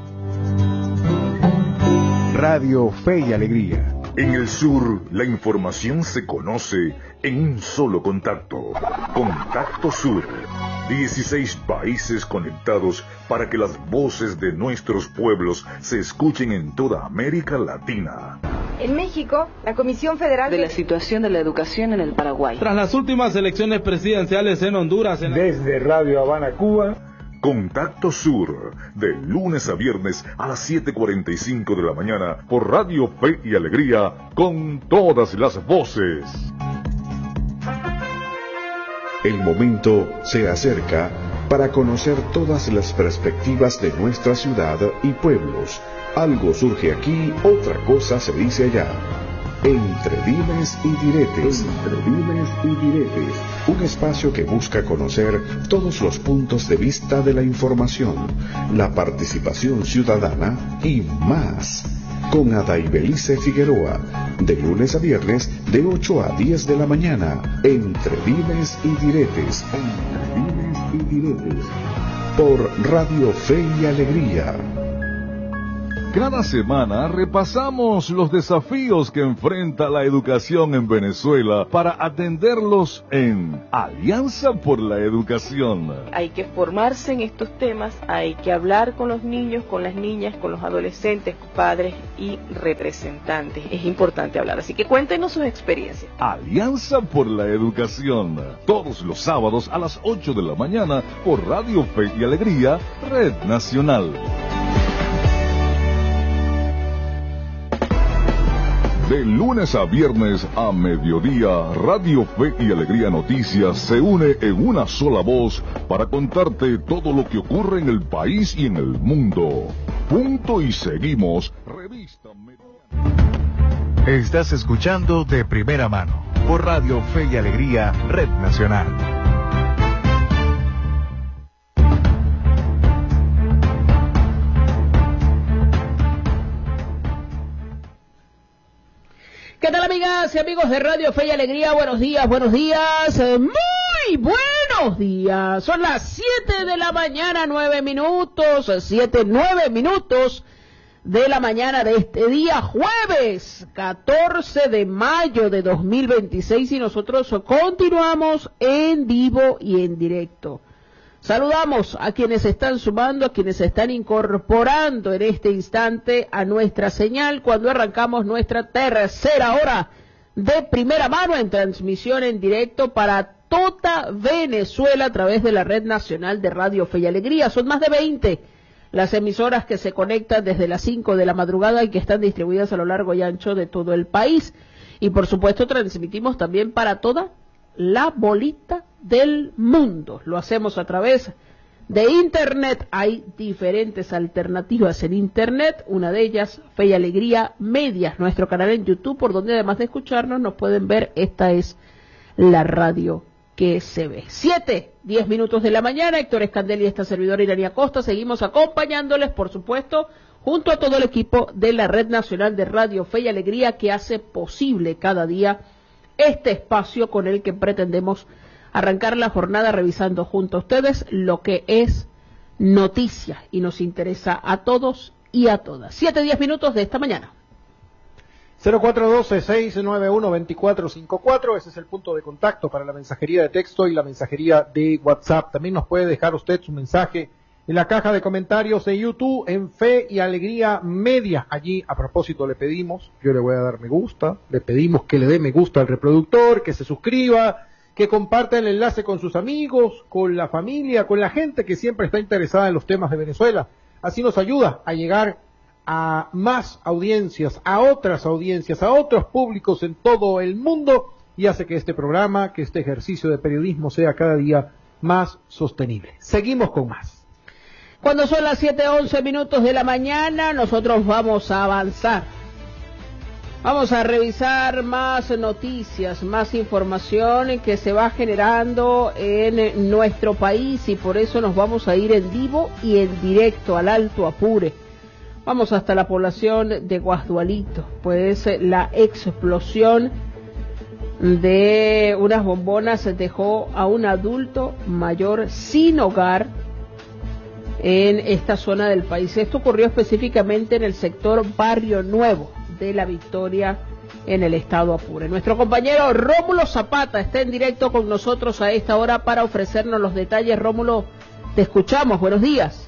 Radio Fe y Alegría. En el sur, la información se conoce en un solo contacto. Contacto Sur. dieciséis países conectados para que las voces de nuestros pueblos se escuchen en toda América Latina. En México, la Comisión Federal de la situación de la educación en el Paraguay. Tras las últimas elecciones presidenciales en Honduras. En... Desde Radio Habana, Cuba. Contacto Sur, de lunes a viernes a las siete cuarenta y cinco de la mañana por Radio Fe y Alegría, con todas las voces. El momento se acerca para conocer todas las perspectivas de nuestra ciudad y pueblos. Algo surge aquí, otra cosa se dice allá. Entre dimes y diretes. Entre dimes y diretes. Un espacio que busca conocer todos los puntos de vista de la información, la participación ciudadana y más. Con Adaibelice Figueroa, de lunes a viernes de ocho a diez de la mañana. Entre dimes y diretes. Entre dimes y diretes. Por Radio Fe y Alegría. Cada semana repasamos los desafíos que enfrenta la educación en Venezuela para atenderlos en Alianza por la Educación. Hay que formarse en estos temas, hay que hablar con los niños, con las niñas, con los adolescentes, padres y representantes. Es importante hablar, así que cuéntenos sus experiencias. Alianza por la Educación, todos los sábados a las ocho de la mañana por Radio Fe y Alegría, Red Nacional. De lunes a viernes a mediodía, Radio Fe y Alegría Noticias se une en una sola voz para contarte todo lo que ocurre en el país y en el mundo. Punto y seguimos. Revista. Estás escuchando De Primera Mano por Radio Fe y Alegría, Red Nacional. ¿Qué tal, amigas y amigos de Radio Fe y Alegría? Buenos días, buenos días, muy buenos días. Son las siete de la mañana, nueve minutos, siete, nueve minutos de la mañana de este día, jueves catorce de mayo de dos mil veintiséis, y nosotros continuamos en vivo y en directo. Saludamos a quienes están sumando, a quienes se están incorporando en este instante a nuestra señal cuando arrancamos nuestra tercera hora de primera mano en transmisión en directo para toda Venezuela a través de la Red Nacional de Radio Fe y Alegría. Son más de veinte las emisoras que se conectan desde las cinco de la madrugada y que están distribuidas a lo largo y ancho de todo el país. Y por supuesto transmitimos también para toda la bolita del mundo. Lo hacemos a través de Internet. Hay diferentes alternativas en Internet, una de ellas Fe y Alegría Medias, nuestro canal en YouTube, por donde además de escucharnos nos pueden ver. Esta es la radio que se ve. Siete, diez minutos de la mañana, Héctor Escandel y esta servidora Irania Costa, seguimos acompañándoles, por supuesto, junto a todo el equipo de la Red Nacional de Radio Fe y Alegría, que hace posible cada día este espacio con el que pretendemos arrancar la jornada revisando junto a ustedes lo que es noticia y nos interesa a todos y a todas. Siete, diez minutos de esta mañana. cero cuatro uno dos, seis nueve uno, dos cuatro cinco cuatro, ese es el punto de contacto para la mensajería de texto y la mensajería de WhatsApp. También nos puede dejar usted su mensaje en la caja de comentarios de YouTube en Fe y Alegría Media. Allí, a propósito, le pedimos, yo le voy a dar me gusta, le pedimos que le dé me gusta al reproductor, que se suscriba, que comparta el enlace con sus amigos, con la familia, con la gente que siempre está interesada en los temas de Venezuela. Así nos ayuda a llegar a más audiencias, a otras audiencias, a otros públicos en todo el mundo, y hace que este programa, que este ejercicio de periodismo sea cada día más sostenible. Seguimos con más. Cuando son las siete, once minutos de la mañana, nosotros vamos a avanzar. Vamos a revisar más noticias, más información que se va generando en nuestro país, y por eso nos vamos a ir en vivo y en directo al Alto Apure. Vamos hasta la población de Guasdualito, pues la explosión de unas bombonas dejó a un adulto mayor sin hogar en esta zona del país. Esto ocurrió específicamente en el sector Barrio Nuevo de La Victoria, en el estado Apure. Nuestro compañero Rómulo Zapata está en directo con nosotros a esta hora para ofrecernos los detalles. Rómulo, te escuchamos. Buenos días.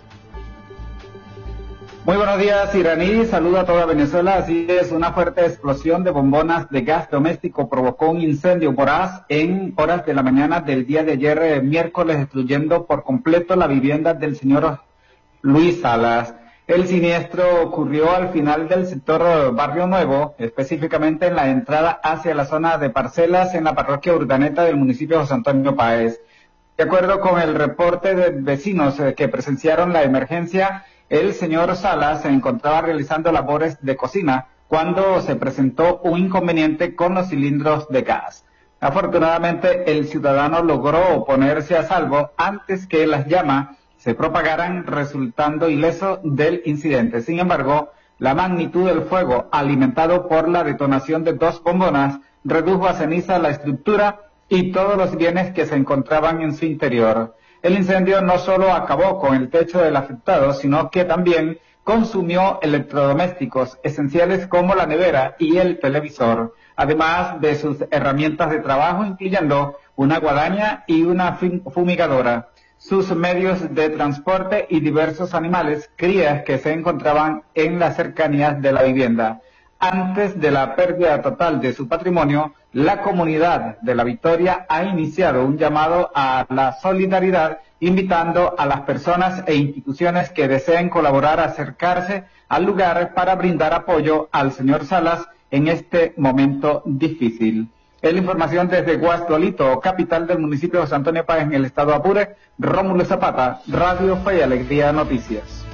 Muy buenos días, Iraní. Saludo a toda Venezuela. Así es, una fuerte explosión de bombonas de gas doméstico provocó un incendio voraz en horas de la mañana del día de ayer, eh, miércoles, destruyendo por completo la vivienda del señor Luis Salas. El siniestro ocurrió al final del sector Barrio Nuevo, específicamente en la entrada hacia la zona de parcelas en la parroquia Urdaneta del municipio de José Antonio Páez. De acuerdo con el reporte de vecinos eh, que presenciaron la emergencia, el señor Salas se encontraba realizando labores de cocina cuando se presentó un inconveniente con los cilindros de gas. Afortunadamente, el ciudadano logró ponerse a salvo antes que las llamas se propagaran, resultando ileso del incidente. Sin embargo, la magnitud del fuego, alimentado por la detonación de dos bombonas, redujo a ceniza la estructura y todos los bienes que se encontraban en su interior. El incendio no solo acabó con el techo del afectado, sino que también consumió electrodomésticos esenciales como la nevera y el televisor, además de sus herramientas de trabajo, incluyendo una guadaña y una fumigadora, sus medios de transporte y diversos animales, crías que se encontraban en las cercanías de la vivienda. Antes de la pérdida total de su patrimonio, la comunidad de La Victoria ha iniciado un llamado a la solidaridad, invitando a las personas e instituciones que deseen colaborar a acercarse al lugar para brindar apoyo al señor Salas en este momento difícil. Es la información desde Guasdualito, capital del municipio de José Antonio Páez, en el estado Apure. Rómulo Zapata, Radio Fe y Alegría Noticias.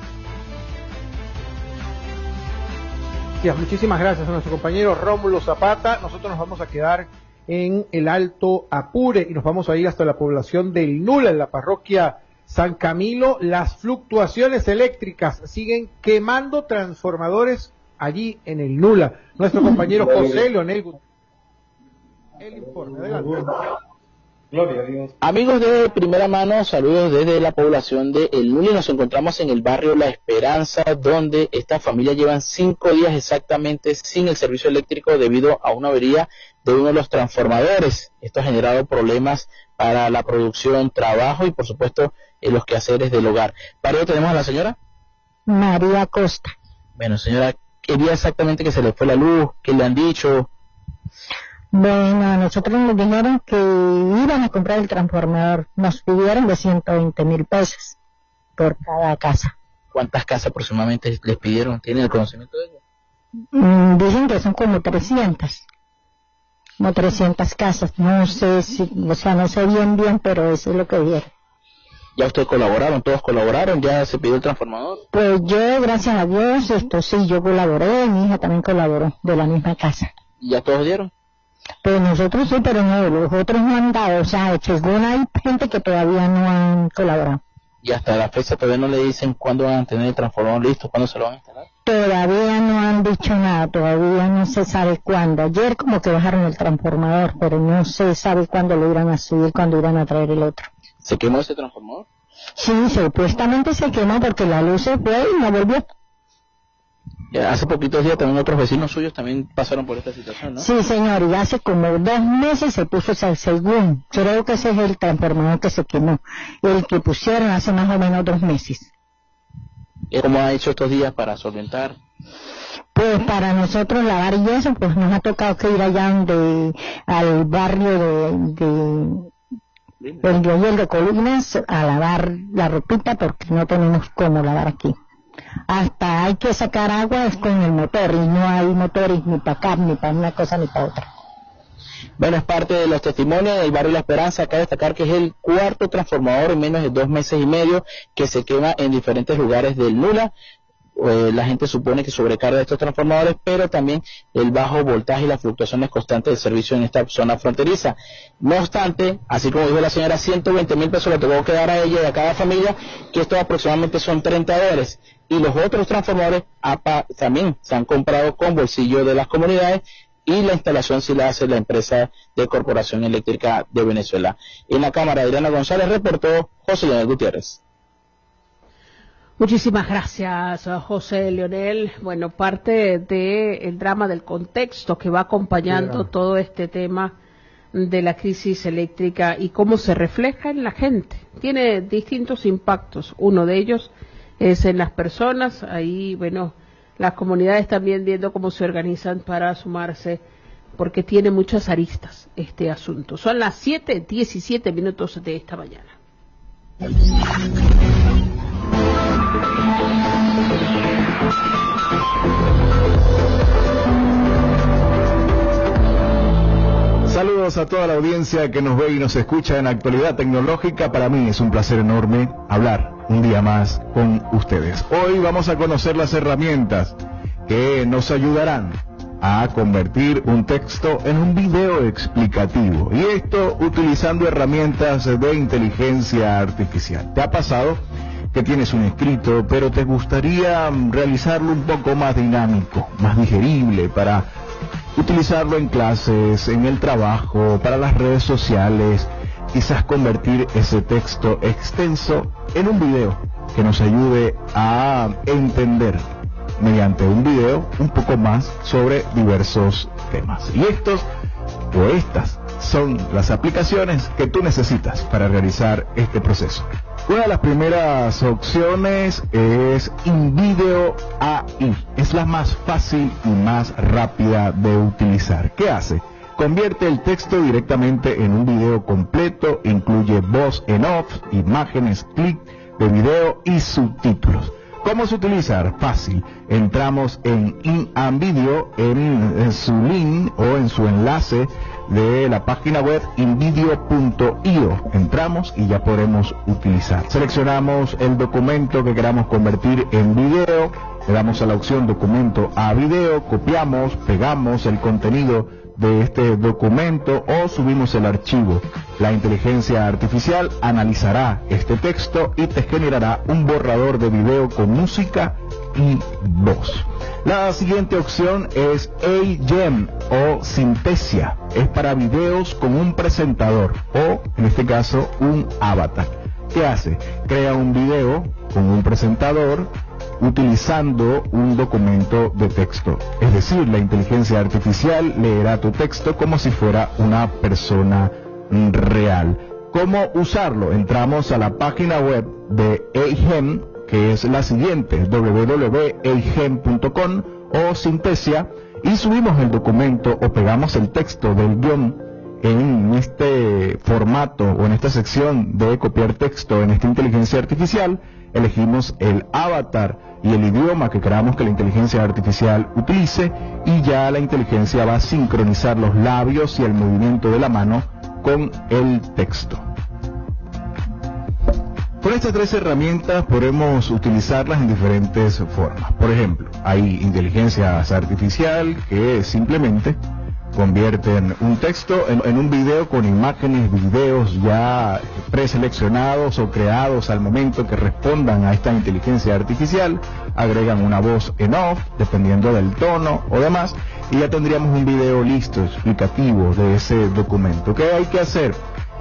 Muchísimas gracias a nuestro compañero Rómulo Zapata. Nosotros nos vamos a quedar en el Alto Apure y nos vamos a ir hasta la población del Nula, en la parroquia San Camilo. Las fluctuaciones eléctricas siguen quemando transformadores allí en el Nula. Nuestro compañero José Leonel Gutiérrez. El informe, adelante. Gloria a Dios. Amigos de primera mano, saludos desde la población de El Nula. Nos encontramos en el barrio La Esperanza, donde esta familia llevan cinco días exactamente sin el servicio eléctrico debido a una avería de uno de los transformadores. Esto ha generado problemas para la producción, trabajo y por supuesto en los quehaceres del hogar. ¿Para ello tenemos a la señora? María Costa. Bueno, señora, ¿qué día exactamente que se le fue la luz? ¿Qué le han dicho? Bueno, a nosotros nos dijeron que iban a comprar el transformador. Nos pidieron de ciento veinte mil pesos por cada casa. ¿Cuántas casas aproximadamente les pidieron? ¿Tienen el conocimiento de ello? Mm, dicen que son como trescientas. Como trescientas casas. No sé si, o sea, no sé bien bien, pero eso es lo que dijeron. ¿Ya ustedes colaboraron? ¿Todos colaboraron? ¿Ya se pidió el transformador? Pues yo, gracias a Dios, esto sí, yo colaboré, mi hija también colaboró, de la misma casa. ¿Y ya todos dieron? Pues nosotros sí, pero no, los otros no han dado, o sea, según hay gente que todavía no han colaborado. ¿Y hasta la fecha todavía no le dicen cuándo van a tener el transformador listo, cuándo se lo van a instalar? Todavía no han dicho nada, todavía no se sabe cuándo. Ayer como que bajaron el transformador, pero no se sabe cuándo lo irán a subir, cuándo irán a traer el otro. ¿Se quemó ese transformador? Sí, supuestamente se quemó porque la luz se fue y no volvió. Ya hace poquitos días también otros vecinos suyos también pasaron por esta situación, ¿no? Sí, señor, y hace como dos meses se puso el segundo. Creo que ese es el transformador que se quemó. El que pusieron hace más o menos dos meses. ¿Y cómo ha hecho estos días para solventar? Pues para nosotros lavar y eso, pues nos ha tocado que ir allá donde, al barrio de, de el Yoyel de Colinas a lavar la ropita porque no tenemos cómo lavar aquí. Hasta hay que sacar agua es con el motor y no hay motores ni para acá, ni para una cosa ni para otra. Bueno, es parte de los testimonios del barrio La Esperanza. Acá destacar que es el cuarto transformador en menos de dos meses y medio que se quema en diferentes lugares del Nula. Eh, la gente supone que sobrecarga estos transformadores, pero también el bajo voltaje y las fluctuaciones constantes del servicio en esta zona fronteriza. No obstante, así como dijo la señora, ciento veinte mil pesos le tocó quedar a ella y a cada familia, que estos aproximadamente son treinta dólares. Y los otros transformadores A P A también se han comprado con bolsillo de las comunidades y la instalación sí la hace la empresa de Corporación Eléctrica de Venezuela. En la cámara, Adriana González reportó José Leonel Gutiérrez. Muchísimas gracias, José Leonel. Bueno, parte del drama, del contexto que va acompañando sí, todo este tema de la crisis eléctrica y cómo se refleja en la gente. Tiene distintos impactos. Uno de ellos es en las personas. Ahí, bueno, las comunidades también viendo cómo se organizan para sumarse, porque tiene muchas aristas este asunto. Son las siete diecisiete minutos de esta mañana. Saludos a toda la audiencia que nos ve y nos escucha en Actualidad Tecnológica. Para mí es un placer enorme hablar un día más con ustedes. Hoy vamos a conocer las herramientas que nos ayudarán a convertir un texto en un video explicativo. Y esto utilizando herramientas de inteligencia artificial. ¿Te ha pasado que tienes un escrito, pero te gustaría realizarlo un poco más dinámico, más digerible, para utilizarlo en clases, en el trabajo, para las redes sociales, quizás convertir ese texto extenso en un video que nos ayude a entender mediante un video un poco más sobre diversos temas. Y estos o estas son las aplicaciones que tú necesitas para realizar este proceso. Una de las primeras opciones es InVideo A I. Es la más fácil y más rápida de utilizar. ¿Qué hace? Convierte el texto directamente en un video completo, incluye voz en off, imágenes, clic de video y subtítulos. ¿Cómo se utiliza? Fácil. Entramos en InVideo, en, en su link o en su enlace de la página web invideo punto io. Entramos y ya podemos utilizar. Seleccionamos el documento que queramos convertir en video, le damos a la opción documento a video, copiamos, pegamos el contenido de este documento o subimos el archivo. La inteligencia artificial analizará este texto y te generará un borrador de video con música y voz. La siguiente opción es A-Gem o Synthesia. Es para videos con un presentador o, en este caso, un avatar. ¿Qué hace? Crea un video con un presentador utilizando un documento de texto. Es decir, la inteligencia artificial leerá tu texto como si fuera una persona real. ¿Cómo usarlo? Entramos a la página web de A-Gem, que es la siguiente, doble u doble u doble u punto a gem punto com o Synthesia, y subimos el documento o pegamos el texto del guión en este formato o en esta sección de copiar texto en esta inteligencia artificial. Elegimos el avatar y el idioma que queramos que la inteligencia artificial utilice y ya la inteligencia va a sincronizar los labios y el movimiento de la mano con el texto. Con estas tres herramientas podemos utilizarlas en diferentes formas. Por ejemplo, hay inteligencias artificial que simplemente convierten un texto en, en un video con imágenes, videos ya preseleccionados o creados al momento que respondan a esta inteligencia artificial, agregan una voz en off, dependiendo del tono o demás, y ya tendríamos un video listo, explicativo de ese documento. ¿Qué hay que hacer?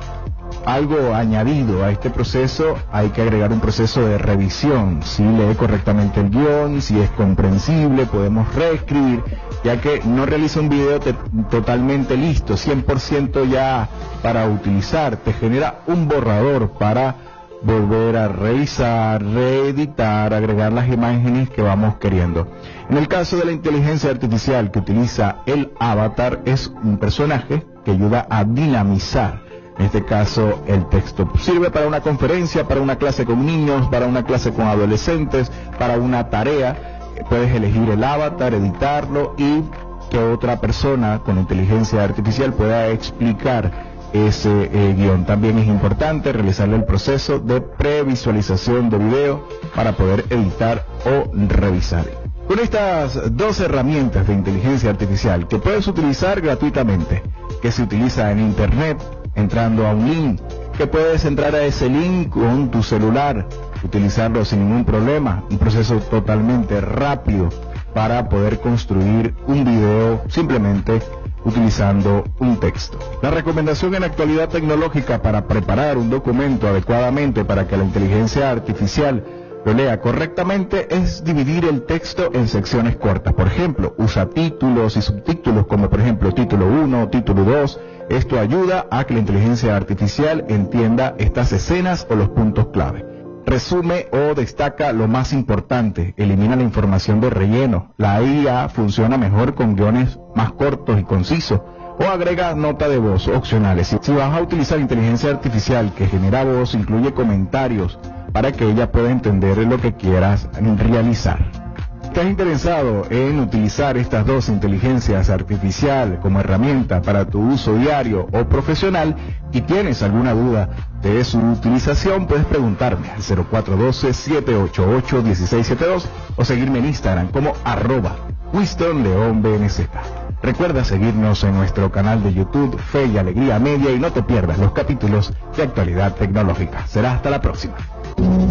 Algo añadido a este proceso, hay que agregar un proceso de revisión, si lee correctamente el guión, si es comprensible, podemos reescribir, ya que no realiza un video te, totalmente listo, cien por ciento ya para utilizar, te genera un borrador para volver a revisar, reeditar, agregar las imágenes que vamos queriendo. En el caso de la inteligencia artificial que utiliza el avatar, es un personaje que ayuda a dinamizar, en este caso, el texto. Sirve para una conferencia, para una clase con niños, para una clase con adolescentes, para una tarea. Puedes elegir el avatar, editarlo y que otra persona con inteligencia artificial pueda explicar ese eh, guión. También es importante realizarle el proceso de previsualización de video para poder editar o revisar. Con estas dos herramientas de inteligencia artificial que puedes utilizar gratuitamente, que se utiliza en internet, entrando a un link, que puedes entrar a ese link con tu celular, utilizarlo sin ningún problema, un proceso totalmente rápido para poder construir un video simplemente utilizando un texto. La recomendación en actualidad tecnológica para preparar un documento adecuadamente para que la inteligencia artificial lo lea correctamente es dividir el texto en secciones cortas. Por ejemplo, usa títulos y subtítulos como por ejemplo título uno, título dos. Esto ayuda a que la inteligencia artificial entienda estas escenas o los puntos clave. Resume o destaca lo más importante, elimina la información de relleno. La I A funciona mejor con guiones más cortos y concisos. O agrega nota de voz opcionales. Si vas a utilizar inteligencia artificial que genera voz, incluye comentarios para que ella pueda entender lo que quieras realizar. ¿Estás interesado en utilizar estas dos inteligencias artificial como herramienta para tu uso diario o profesional y tienes alguna duda de su utilización? Puedes preguntarme al cero cuatro uno dos, siete ocho ocho, uno seis siete dos o seguirme en Instagram como arroba Winston León B N Z. Recuerda seguirnos en nuestro canal de YouTube Fe y Alegría Media y no te pierdas los capítulos de actualidad tecnológica. Será hasta la próxima.